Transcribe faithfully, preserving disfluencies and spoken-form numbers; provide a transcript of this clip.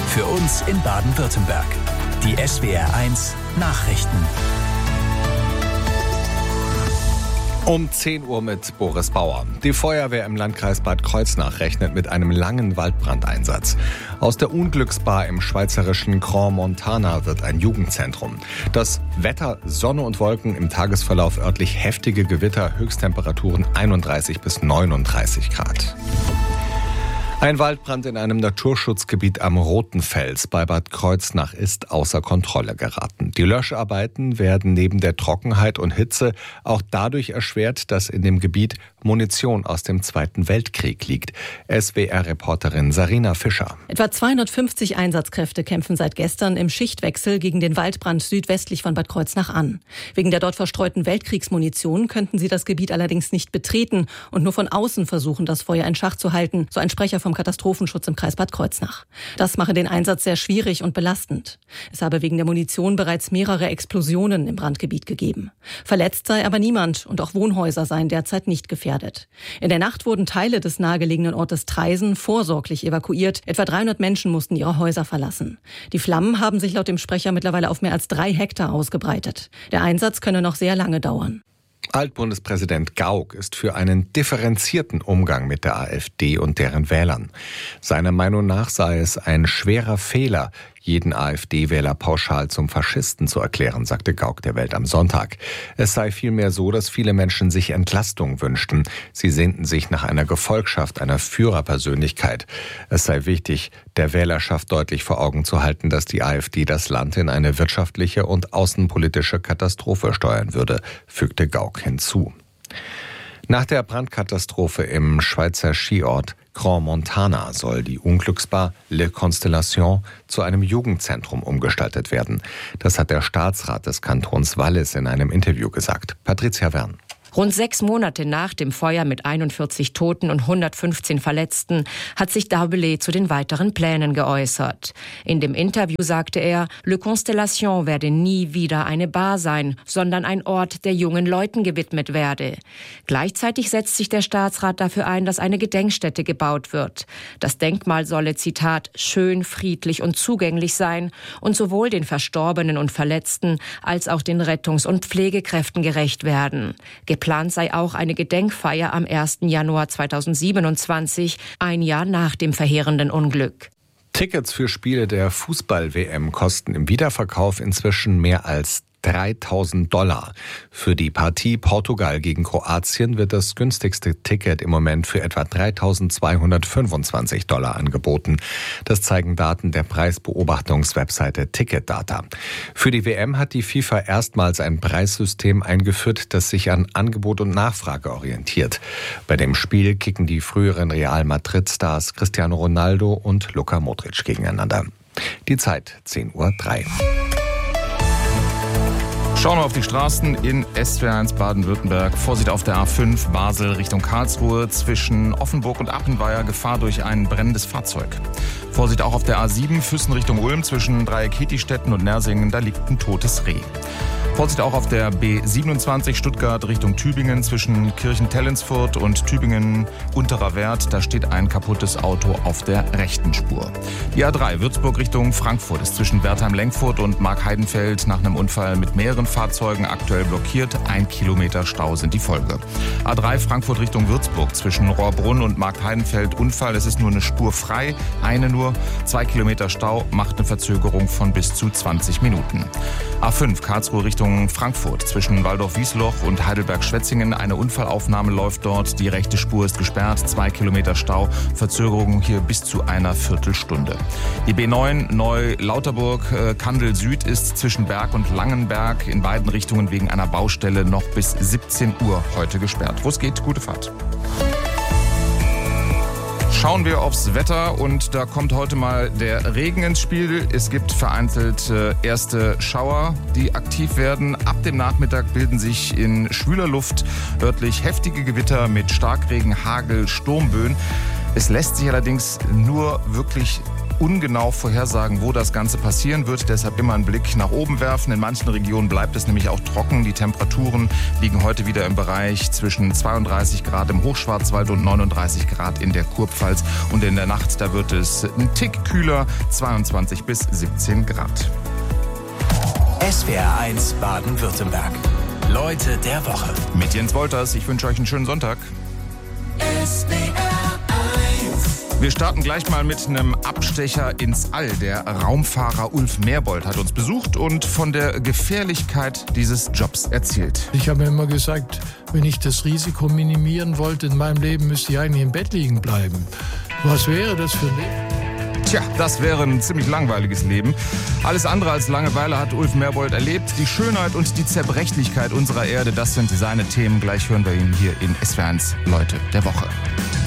Für uns in Baden-Württemberg. Die S W R eins Nachrichten. Um zehn Uhr mit Boris Bauer. Die Feuerwehr im Landkreis Bad Kreuznach rechnet mit einem langen Waldbrandeinsatz. Aus der Unglücksbar im schweizerischen Crans-Montana wird ein Jugendzentrum. Das Wetter, Sonne und Wolken, im Tagesverlauf örtlich heftige Gewitter, Höchsttemperaturen einunddreißig bis neununddreißig Grad. Ein Waldbrand in einem Naturschutzgebiet am Roten Fels bei Bad Kreuznach ist außer Kontrolle geraten. Die Löscharbeiten werden neben der Trockenheit und Hitze auch dadurch erschwert, dass in dem Gebiet Munition aus dem Zweiten Weltkrieg liegt. S W R-Reporterin Sarina Fischer. Etwa zweihundertfünfzig Einsatzkräfte kämpfen seit gestern im Schichtwechsel gegen den Waldbrand südwestlich von Bad Kreuznach an. Wegen der dort verstreuten Weltkriegsmunition könnten sie das Gebiet allerdings nicht betreten und nur von außen versuchen, das Feuer in Schach zu halten, so ein Sprecher vom Katastrophenschutz im Kreis Bad Kreuznach. Das mache den Einsatz sehr schwierig und belastend. Es habe wegen der Munition bereits mehrere Explosionen im Brandgebiet gegeben. Verletzt sei aber niemand und auch Wohnhäuser seien derzeit nicht gefährdet. In der Nacht wurden Teile des nahegelegenen Ortes Traisen vorsorglich evakuiert. Etwa dreihundert Menschen mussten ihre Häuser verlassen. Die Flammen haben sich laut dem Sprecher mittlerweile auf mehr als drei Hektar ausgebreitet. Der Einsatz könne noch sehr lange dauern. Altbundespräsident Gauck ist für einen differenzierten Umgang mit der AfD und deren Wählern. Seiner Meinung nach sei es ein schwerer Fehler, jeden AfD-Wähler pauschal zum Faschisten zu erklären, sagte Gauck der Welt am Sonntag. Es sei vielmehr so, dass viele Menschen sich Entlastung wünschten. Sie sehnten sich nach einer Gefolgschaft, einer Führerpersönlichkeit. Es sei wichtig, der Wählerschaft deutlich vor Augen zu halten, dass die AfD das Land in eine wirtschaftliche und außenpolitische Katastrophe steuern würde, fügte Gauck hinzu. Nach der Brandkatastrophe im Schweizer Skiort Crans-Montana soll die Unglücksbar Le Constellation zu einem Jugendzentrum umgestaltet werden. Das hat der Staatsrat des Kantons Wallis in einem Interview gesagt. Patricia Wern. Rund sechs Monate nach dem Feuer mit einundvierzig Toten und hundertfünfzehn Verletzten hat sich Darbelé zu den weiteren Plänen geäußert. In dem Interview sagte er, Le Constellation werde nie wieder eine Bar sein, sondern ein Ort, der jungen Leuten gewidmet werde. Gleichzeitig setzt sich der Staatsrat dafür ein, dass eine Gedenkstätte gebaut wird. Das Denkmal solle, Zitat, schön, friedlich und zugänglich sein und sowohl den Verstorbenen und Verletzten als auch den Rettungs- und Pflegekräften gerecht werden. Geplant sei auch eine Gedenkfeier am ersten Januar zweitausendsiebenundzwanzig, ein Jahr nach dem verheerenden Unglück. Tickets für Spiele der Fußball-W M kosten im Wiederverkauf inzwischen mehr als dreitausend Dollar. Für die Partie Portugal gegen Kroatien wird das günstigste Ticket im Moment für etwa dreitausendzweihundertfünfundzwanzig Dollar angeboten. Das zeigen Daten der Preisbeobachtungswebseite Ticketdata. Für die W M hat die FIFA erstmals ein Preissystem eingeführt, das sich an Angebot und Nachfrage orientiert. Bei dem Spiel kicken die früheren Real Madrid-Stars Cristiano Ronaldo und Luka Modric gegeneinander. Die Zeit zehn Uhr drei. Schauen wir auf die Straßen in S W R eins Baden-Württemberg. Vorsicht auf der A fünf Basel Richtung Karlsruhe zwischen Offenburg und Appenweier. Gefahr durch ein brennendes Fahrzeug. Vorsicht auch auf der A sieben Füssen Richtung Ulm zwischen Dreieck-Hettstetten und Nersingen. Da liegt ein totes Reh. Vorsicht auch auf der B siebenundzwanzig Stuttgart Richtung Tübingen zwischen Kirchen-Tellensfurt und Tübingen-Unterer Wert. Da steht ein kaputtes Auto auf der rechten Spur. Die A drei Würzburg Richtung Frankfurt ist zwischen Wertheim-Lenkfurt und Markheidenfeld nach einem Unfall mit mehreren Fahrzeugen aktuell blockiert. Ein Kilometer Stau sind die Folge. A drei Frankfurt Richtung Würzburg zwischen Rohrbrunn und Markheidenfeld Unfall. Es ist nur eine Spur frei, eine nur. Zwei Kilometer Stau macht eine Verzögerung von bis zu zwanzig Minuten. A fünf Karlsruhe Richtung Frankfurt zwischen Waldorf-Wiesloch und Heidelberg-Schwetzingen. Eine Unfallaufnahme läuft dort. Die rechte Spur ist gesperrt. Zwei Kilometer Stau. Verzögerung hier bis zu einer Viertelstunde. Die B neun Neu-Lauterburg-Kandel Süd ist zwischen Berg und Langenberg in beiden Richtungen wegen einer Baustelle noch bis siebzehn Uhr heute gesperrt. Wo es geht, gute Fahrt. Schauen wir aufs Wetter und da kommt heute mal der Regen ins Spiel. Es gibt vereinzelt äh, erste Schauer, die aktiv werden. Ab dem Nachmittag bilden sich in schwüler Luft örtlich heftige Gewitter mit Starkregen, Hagel, Sturmböen. Es lässt sich allerdings nur wirklich ungenau vorhersagen, wo das Ganze passieren wird. Deshalb immer einen Blick nach oben werfen. In manchen Regionen bleibt es nämlich auch trocken. Die Temperaturen liegen heute wieder im Bereich zwischen zweiunddreißig Grad im Hochschwarzwald und neununddreißig Grad in der Kurpfalz. Und in der Nacht, da wird es ein Tick kühler, zweiundzwanzig bis siebzehn Grad. S W R eins Baden-Württemberg. Leute der Woche. Mit Jens Wolters. Ich wünsche euch einen schönen Sonntag. S W R eins. Wir starten gleich mal mit einem Abstecher ins All. Der Raumfahrer Ulf Merbold hat uns besucht und von der Gefährlichkeit dieses Jobs erzählt. Ich habe mir immer gesagt, wenn ich das Risiko minimieren wollte in meinem Leben, müsste ich eigentlich im Bett liegen bleiben. Was wäre das für ein Leben? Tja, das wäre ein ziemlich langweiliges Leben. Alles andere als Langeweile hat Ulf Merbold erlebt. Die Schönheit und die Zerbrechlichkeit unserer Erde, das sind seine Themen. Gleich hören wir ihn hier in S W R eins Leute der Woche.